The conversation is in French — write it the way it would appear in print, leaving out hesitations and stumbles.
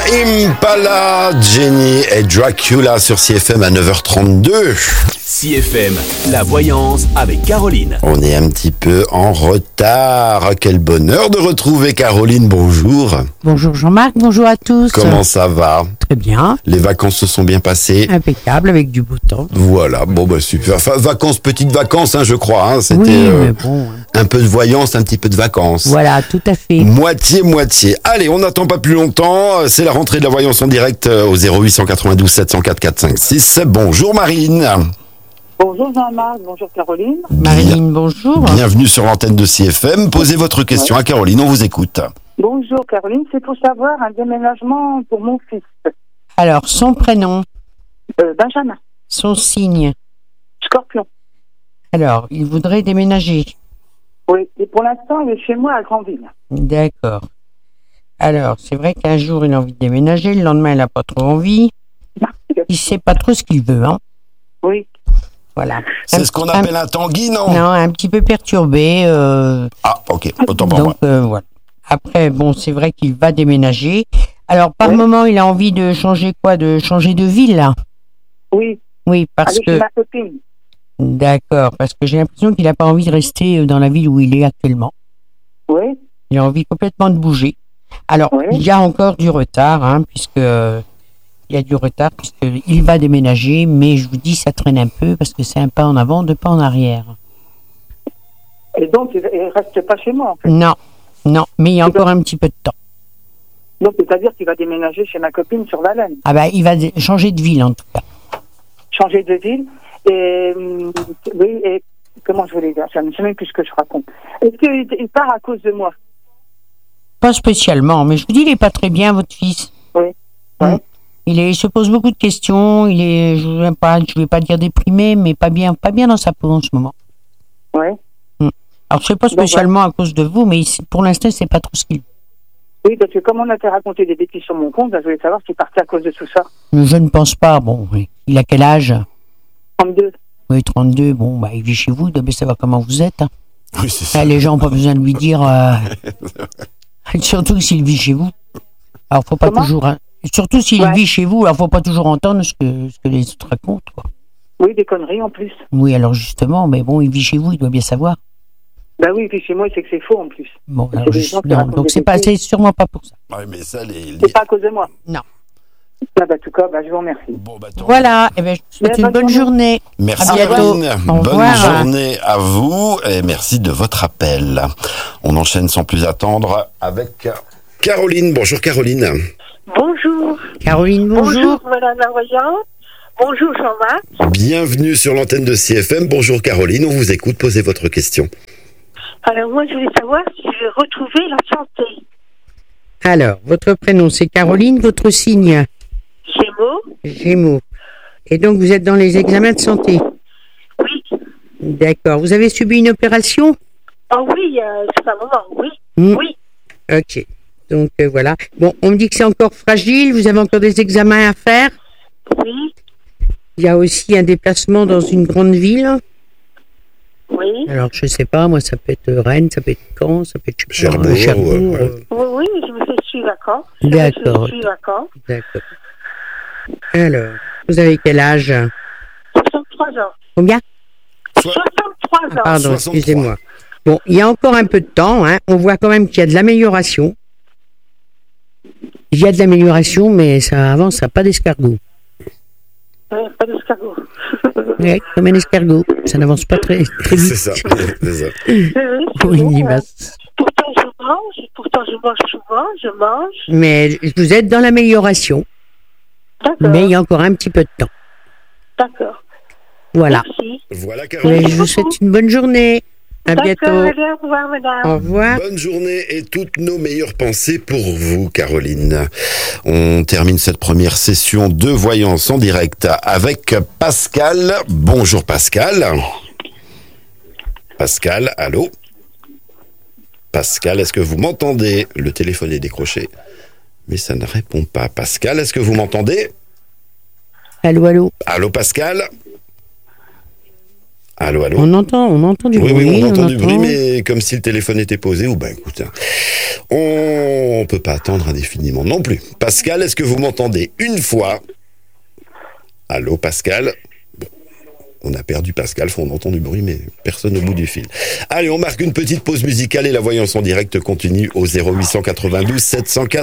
Impala, Jenny et Dracula sur CFM à 9h32. CFM, la voyance avec Caroline. On est un petit peu en retard. Quel bonheur de retrouver Caroline. Bonjour. Bonjour Jean-Marc, bonjour à tous. Comment ça va? Très bien. Les vacances se sont bien passées? Impeccable, avec du beau temps. Voilà, bon bah super. Enfin, petites vacances, je crois. Hein. C'était oui, mais bon. Un peu de voyance, un petit peu de vacances. Voilà, tout à fait. Moitié. Allez, on n'attend pas plus longtemps. C'est la rentrée de la voyance en direct au 0892 704 456. Bonjour Marine. Bonjour Jean-Marc, bonjour Caroline. Marine, bonjour. Bienvenue sur l'antenne de CFM. Posez votre question à Caroline, on vous écoute. Bonjour Caroline, c'est pour savoir un déménagement pour mon fils. Alors, son prénom, Benjamin, son signe. Scorpion. Alors, il voudrait déménager. Oui, et pour l'instant, il est chez moi à Grandville. D'accord. Alors, c'est vrai qu'un jour, il a envie de déménager, le lendemain, il n'a pas trop envie. Il sait pas trop ce qu'il veut, hein. Oui. Voilà. C'est ce qu'on appelle un tanguy, non? Non, un petit peu perturbé. Ah, ok, autant pour moi. Donc, voilà. Après, bon, c'est vrai qu'il va déménager. Alors, par moment, il a envie de changer quoi? De changer de ville, là? Oui. Oui, parce Avec que... ma copine. D'accord, parce que j'ai l'impression qu'il n'a pas envie de rester dans la ville où il est actuellement. Oui. Il a envie complètement de bouger. Alors, il y a encore du retard, hein, il y a du retard, puisqu'il va déménager, mais je vous dis, ça traîne un peu, parce que c'est un pas en avant, deux pas en arrière. Et donc, il reste pas chez moi, en fait. Non, mais il y a encore un petit peu de temps. Donc, c'est-à-dire qu'il va déménager chez ma copine sur Valence. Ah ben, il va changer de ville, en tout cas. Changer de ville. Et, oui, et comment je voulais dire? Je ne sais même plus ce que je raconte. Est-ce qu'il part à cause de moi? Pas spécialement, mais je vous dis, il est pas très bien, votre fils. Oui. Il se pose beaucoup de questions, je vais pas dire déprimé, mais pas bien dans sa peau en ce moment. Oui. Alors, c'est pas spécialement à cause de vous, mais pour l'instant, c'est pas trop ce qu'il veut. Oui, parce que comme on a fait raconter des bêtises sur mon compte, je voulais savoir s'il partait à cause de tout ça. Je ne pense pas, bon, oui. Il a quel âge? 32. Oui, 32, bon, bah, il vit chez vous, il doit bien savoir comment vous êtes. Hein. Oui, c'est ça. Les gens n'ont pas besoin de lui dire, surtout s'il vit chez vous. Alors, faut pas toujours, hein. Surtout s'il vit chez vous, alors faut pas toujours entendre ce que les autres racontent, quoi. Oui, des conneries en plus. Oui, alors justement, mais bon, il vit chez vous, il doit bien savoir. Bah oui, puis chez moi, c'est que c'est faux en plus. Bon, alors, donc c'est sûrement pas pour ça. Oui, mais ça, c'est pas à cause de moi. Non. Ah bah, en tout cas, je vous remercie. Bon, voilà, et je vous souhaite une bonne journée. Merci à bientôt. Bonne journée à vous et merci de votre appel. On enchaîne sans plus attendre avec Caroline. Bonjour Caroline. Bonjour. Caroline, bonjour. Bonjour Madame la Voyante. Bonjour Jean-Marc. Bienvenue sur l'antenne de CFM. Bonjour Caroline, on vous écoute, posez votre question. Alors moi je voulais savoir si je vais retrouver la santé. Alors, votre prénom c'est Caroline, votre signe? Gémeaux. Et donc vous êtes dans les examens de santé? Oui. D'accord. Vous avez subi une opération? Ah oui, c'est un moment, oui. Oui. Ok. Donc voilà. Bon, on me dit que c'est encore fragile, vous avez encore des examens à faire? Oui. Il y a aussi un déplacement dans une grande ville? Oui. Alors, je sais pas, moi, ça peut être Rennes, ça peut être Caen, ça peut être Cherbourg. Oui, je me fais suivre à Caen. D'accord. D'accord. Alors, vous avez quel âge? 63 ans. Combien? 63 ans. Pardon, 63. excusez-moi. Bon, il y a encore un peu de temps, hein. On voit quand même qu'il y a de l'amélioration. Il y a de l'amélioration, mais ça avance, ça n'a pas d'escargot. Pas d'escargot. Oui, comme un escargot. Ça n'avance pas très vite. C'est ça. Oui, Pourtant, je mange souvent. Mais vous êtes dans l'amélioration. D'accord. Mais il y a encore un petit peu de temps. D'accord. Voilà. Merci. Voilà Caroline. Mais je vous souhaite une bonne journée. À bientôt. Allez, au revoir, madame. Au revoir. Bonne journée et toutes nos meilleures pensées pour vous, Caroline. On termine cette première session de voyance en direct avec Pascal. Bonjour Pascal. Pascal, allô? Pascal, est-ce que vous m'entendez? Le téléphone est décroché, mais ça ne répond pas. Pascal, est-ce que vous m'entendez? Allô? Allô Pascal? Allô, allô. On entend du bruit. Oui, on entend du bruit, mais comme si le téléphone était posé, ou écoute, on peut pas attendre indéfiniment non plus. Pascal, est-ce que vous m'entendez une fois? Allô, Pascal? On a perdu Pascal, on entend du bruit, mais personne au bout du fil. Allez, on marque une petite pause musicale et la voyance en direct continue au 0892 704